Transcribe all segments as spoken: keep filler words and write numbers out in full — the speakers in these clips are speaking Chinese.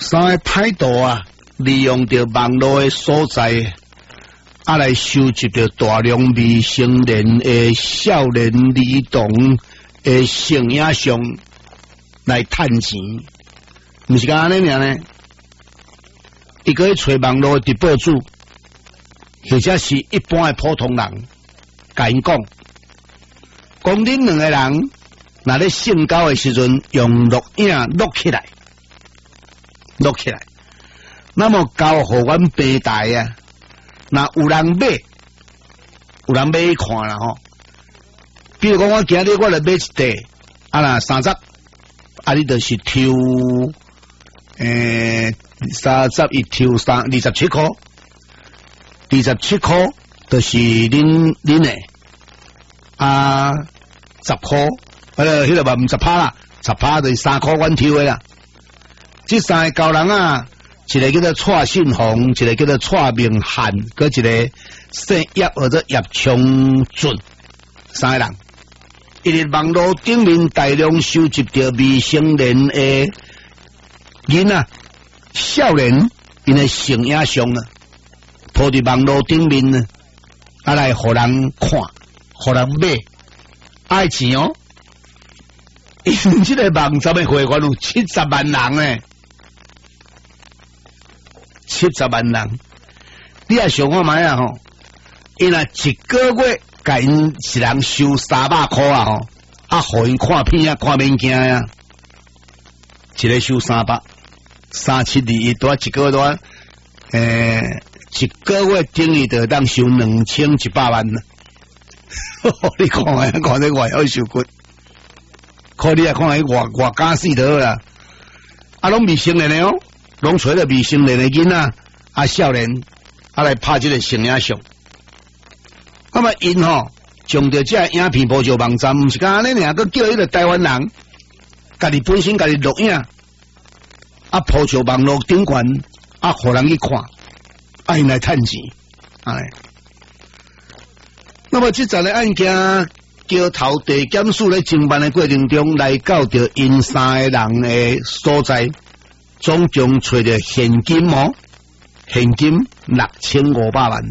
三个歹徒啊，利用着网络的所在，啊来收集着大量未成年的少年儿童的性影像来趁钱，毋是干安尼尔呢？伊个去找网络的直播主，或者是一般的普通人，甲因讲，讲恁两个人若咧性交的时阵，用录影录起来。录起来，那么交互阮平台啊，那有人买，有人买去看啦吼。比如讲，我今日我来买一袋，啊啦三十，啊你就是抽，诶、欸、三十一抽三二十七块，二十七块就是恁恁的，啊十块，呃，迄个嘛毋十趴啦，十趴就是三块阮抽的啦。这三个高人啊，一个叫做蔡信宏，一个叫做蔡明汉，搁一个姓叶或者叶昌俊，三个人。伊伫网络顶面大量收集着未成年的囡仔、少年因的性影像啊，铺伫网络顶面呢，啊来互人看，互人买，爱钱哦。因这个网站的会员有七十万人呢。七十万人，你也想看卖啊吼？因啊一个月甲因一人收三百块啊吼，啊，互因看片啊，看免惊啊，一个收三百，三七二一多一个月多，诶、欸，一个月等于就当收两千一百万啦。你看啊，看这外要收骨，看你啊看迄外外假死得啦，啊，拢未成年的哦。拢找着未成年的囡仔啊少年啊来拍这个性影像，那么因吼将着这影片播上网站，毋是讲安尼尔，佮叫迄个台湾人家己本身家己录影啊，播上网络顶悬啊，互人去看，啊因来趁钱，哎。那么这桩的案件，桥头地检署咧侦办的过程中，来到着因三个人的所在。总共找着现金哦，现金六千五百万，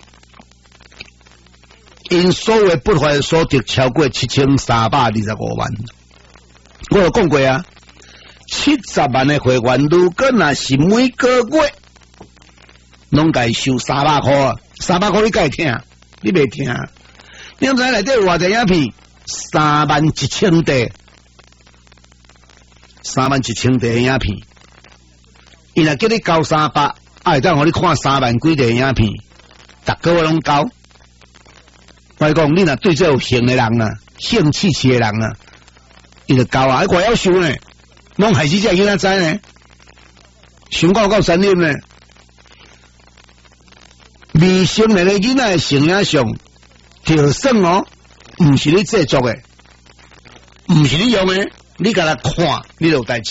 因所有不法所得超过七千三百二十五万。我有讲过啊，七十万的会员，如果若是每个月拢该收三百块啊，三百块你该听，你袂听？你知内底有偌济影片？三万一千块，三万一千块影片。伊若叫你交三百，啊会当互你看三万几个影片，逐个月拢交。我讲你若对这有兴的人啊，性气气的人啊，伊就交啊，我要收呢，拢害死这囡仔知呢，想到够残忍呢。未成年的囡仔的性影像，就算哦，毋是你制作的，毋是你用的，你甲他看，你就有代志。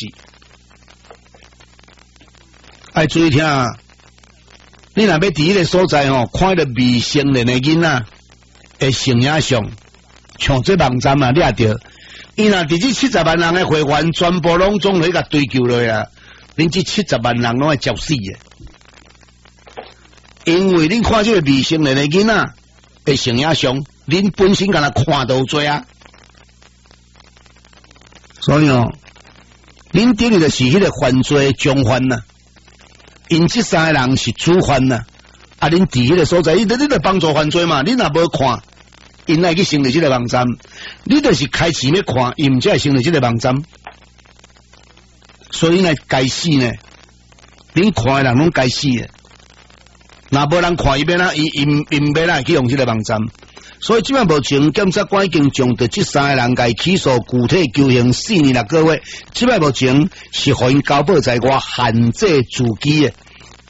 爱注意听啊！你若要伫迄个所在吼，看到未成年的囡仔的性影像，像这网站啊，你也着，伊若伫这七十万人的会员，全部拢总去甲追究落啊，恁这七十万人拢会照死的，因为恁看这个未成年的囡仔的性影像，恁本身敢若看到有罪啊，所以哦，恁等于就是迄个犯罪中犯呐。因这三个人是主犯呐，啊，恁伫迄个所在，你你得帮助犯罪嘛，你若无看，因来去成立这个网站，你就是开始要看，伊毋才会成立这个网站，所以呢，该死呢，恁看的人拢该死的，若无人看伊要哪，伊伊伊要哪去用这个网站，所以即摆目前检察官已经将着这三个人该起诉，具体求刑四年六个月。即摆目前是互因交保在外限制住居的，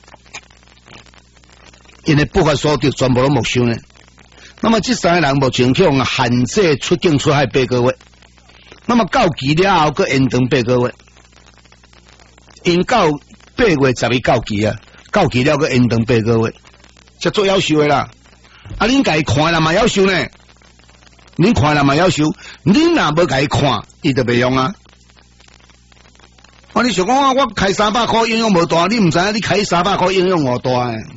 因为不法所得全部都没收呢。那么这三个人目前去用限制出境出海八个月，那么到期了后佮延长八个月，因到八月十一到期啊，到期了佮延长八个月，才做要求的啦。啊！恁家看啦嘛要求呢？恁看啦嘛要求，恁若无家看，伊就袂用啊。 我你想讲我我开三百块影响无大，你唔知影你开三百块影响偌大诶。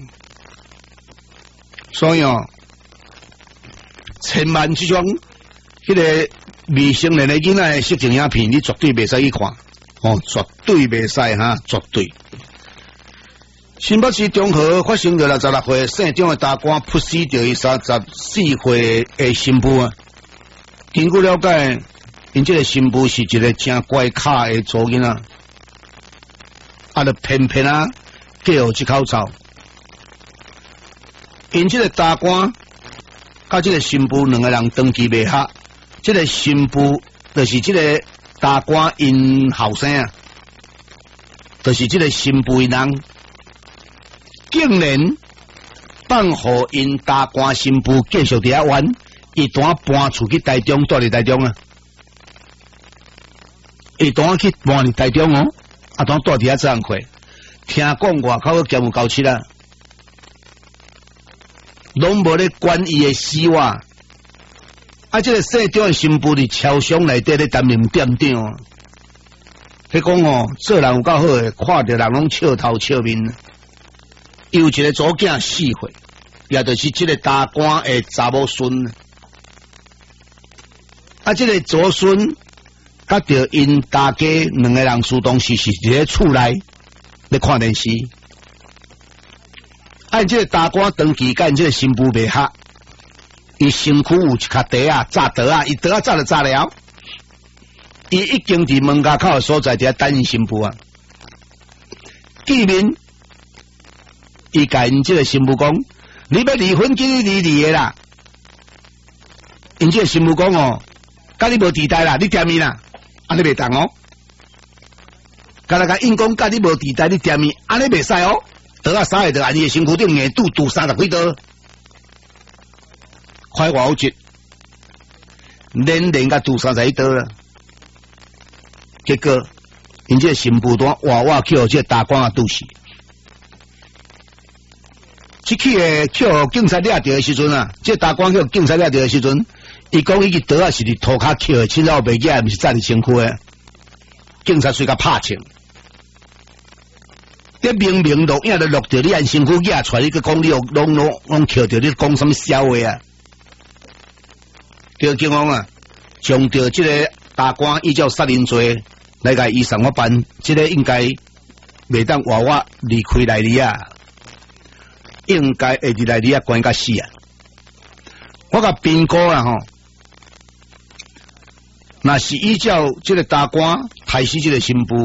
所以哦，千万这种迄、那个未成年的囡仔的色情影片，你绝对袂使去看，哦，绝对袂使哈，绝对。新北市中和发生着六十六岁姓张的大官扑死着伊三十四岁的新妇啊。根据了解，因这个新妇是一个真怪卡的祖囡仔，啊，就偏偏啊，嫁互这口臭。因这个大官甲这个新妇两个人登记未合，这个新妇就是这个大官因后生啊，就是这个新妇因人。竟然放互因大官新妇继续伫遐玩，伊当搬厝去台中，住伫台中啊！伊当去搬伫台中哦，啊当住伫遐这样快，听讲外口兼有交七啊，拢无咧管伊的死活。啊，这个姓张的新妇伫超商内底咧担任店长啊，迄讲哦，做人有够好诶，看着人拢笑头笑面。有一个祖囝四岁，也就是这个大官的查某孙。啊，这个祖孙甲着因大家两个人私当时是伫咧厝内咧看电视。按这个大官长期甲因这个新妇袂合，伊身躯有一颗袋啊，炸袋啊，伊袋啊炸就炸了。伊已经伫门家口的所在伫遐等因新妇啊，见面。伊甲因这个新妇讲，你要离婚，今日离离的啦。因这个新妇讲哦，甲你无地带啦，你点咪啦，安尼袂当哦。甲来甲因讲，甲你无地带，你点咪，安尼袂使哦。刀啊杀下就按你的身躯顶硬拄拄三十几刀，快活节，连连甲拄三十几刀啦。结果因这个新妇单哇哇去互这个大官啊拄死。即起诶，去互警察抓着诶时阵啊，即大官去互警察抓着诶时阵，伊讲伊个刀啊是伫涂骹捡诶，凊彩袂记，毋是炸伫身躯诶。警察随甲拍枪，这明明录影都录着你按身躯举出来，你个讲你又拢拢拢捡着你讲什么笑话啊？叫警方啊，将着即个大官依照杀人罪来甲移送法办，即、这个应该袂当活活离开内里啊。应该会伫内里啊关甲死啊！我甲评估啊吼，若是依照这个大官杀死这个新妇。